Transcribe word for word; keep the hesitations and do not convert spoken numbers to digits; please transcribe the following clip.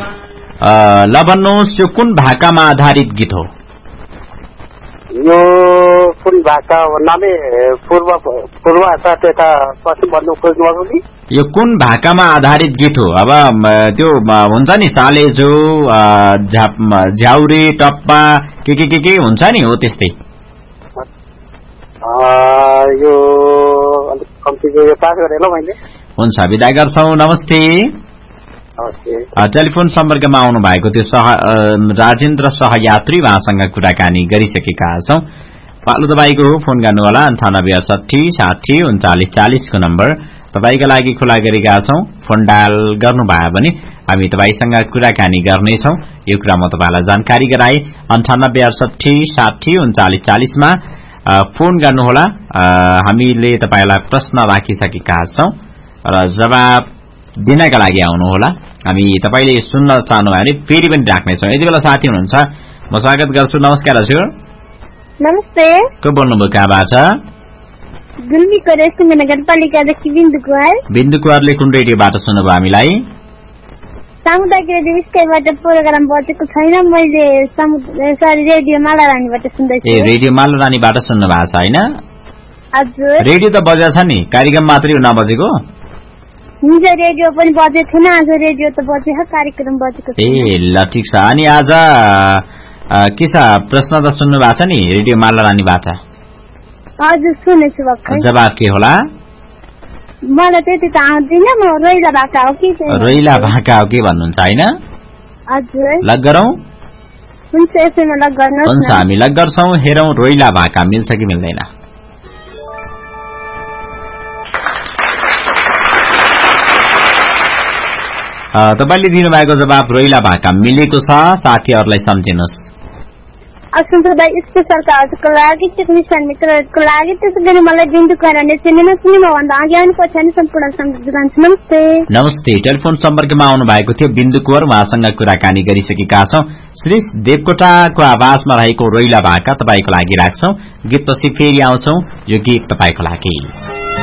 ल भन्नुहोस् यो कुन भाकामा आधारित गीत हो? यो कुन भाका भन्नाले पूर्व पूर्व अथवा त्यता पश्चिम भन्नु खोज्नुभएको कि? यो कुन भाकामा आधारित गीत हो? अब त्यो हुन्छ नि सालेजो, झ्याउरे, टप्पा के के के के हुन्छ नि, हो त्यस्तै। यो अलिक कम्ती यो पास गरेँ ल मैले। हुन्छ, बिदा गर्छौँ, नमस्ते। टेलिफोन सम्पर्कमा आउनु भएको त्यो सह राजेन्द्र सहयात्री उहाँसँग कुराकानी गरिसकेका छौं। पालो तपाईको हो, फोन गर्नुहोला अन्ठानब्बे अडसठी साठी उन्चालिस चालिसको नम्बर तपाईका लागि खुला गरेका छौं। फोन डायल गर्नुभयो भने हामी तपाईसँग कुराकानी गर्नेछौं। यो कुरा म तपाईलाई जानकारी गराए। अन्ठानब्बे अडसठी साठी उन्चालिस चालिसमा फोन गर्नुहोला। हामीले तपाईलाई प्रश्न राखिसकेका छौं र जवाब दिनका लागि आउनुहोला। हामी तपाईले सुन्न चाहनुभयो भने फेरि पनि राख्नेछौं। यति बेला साथी हुनुहुन्छ, म स्वागत गर्छु। नमस्कार हजुर। नमस्ते। को बोल्नुभयो, कहाँबाट? गुल्मीको रेस्टुम नगरपालिकादेखि बिन्दु कुमार। बिन्दु कुमारले कुन रेडियोबाट सुन्नुभयो हामीलाई? सामुदायिक रेडियो स्काईबाट प्रोग्राम बजेको छैन, मैले सरी रेडियो मालारानीबाट सुन्दैछु। ए रेडियो मालारानीबाट सुन्नु भएको छ हैन? हजुर। रेडियो त बजेको छ नि, कार्यक्रम मात्रै हो नबजेको? हिजो रेडियो पनि बजेको थिएन, आज रेडियो त बजेको, कार्यक्रम बजेको छ। ए ल ठिक छ। अनि आज के छ, प्रश्न त सुन्नु भएको छ नि रेडियो मालारानीबाट? हजुर सुनेछु भर्खर। जवाब के होला? मलाई त्यति त आउँदैन, म रोइला भाका हो कि। रोइला भाका हो कि भन्नुहुन्छ हैन? हजुर। लग गरौँ? हुन्छ, यसैमा लग गर्नुहोस्। हुन्छ, हामी लग गर्छौं। हेरौं रोइला भाका मिल्छ कि मिल्दैन। तपाईले दिनुभएको जवाब रोइला भाका मिलेको छ। साथीहरुलाई सम्झिनुस्। असन्तदाय स्पेशल काजको लागि टेक्निशियन मित्रहरुको लागि त्यसै गरी मलाई बिन्दु कुमारले चिनिन सुनिमा भन्दा अघि आउनु पछाडि सम्पूर्ण सम्झिन्छ। नमस्ते। नमस्ते। टेलिफोन सम्पर्कमा आउनु भएको थियो बिन्दु कुमार, उहाँसँग कुराकानी गरिसकेका छौं। श्री देवकोटाको आवाजमा रहेको रोइला भाका तपाईको लागि राख्छौं। गीतपछि फेरि आउँछौं। यो गीत तपाईको लागि।